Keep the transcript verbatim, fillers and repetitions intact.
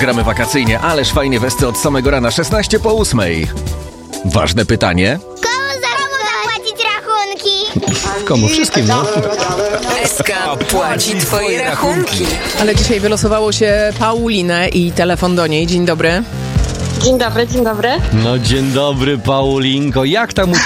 gramy wakacyjnie, ależ fajnie westy od samego rana, szesnaście po ósmej. Ważne pytanie. Komu zapłacić rachunki? Komu? Wszystkim, no. S K płaci twoje rachunki. Ale dzisiaj wylosowało się Paulinę i telefon do niej. Dzień dobry. Dzień dobry, dzień dobry. No dzień dobry, Paulinko. Jak tam u